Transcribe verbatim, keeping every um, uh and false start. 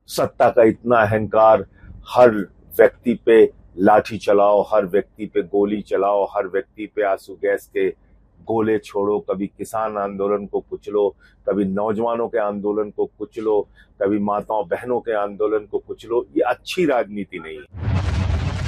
सत्ता का इतना अहंकार, हर व्यक्ति पे लाठी चलाओ, हर व्यक्ति पे गोली चलाओ, हर व्यक्ति पे आंसू गैस के गोले छोड़ो, कभी किसान आंदोलन को कुचलो, कभी नौजवानों के आंदोलन को कुचलो, कभी माताओं बहनों के आंदोलन को कुचलो। ये अच्छी राजनीति नहीं है।